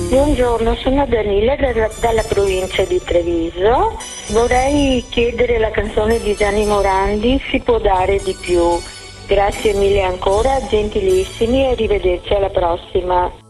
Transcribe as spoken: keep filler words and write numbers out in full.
Buongiorno, sono Danila dalla, dalla provincia di Treviso. Vorrei chiedere la canzone di Gianni Morandi, Si può dare di più. Grazie mille ancora, gentilissimi, e arrivederci alla prossima.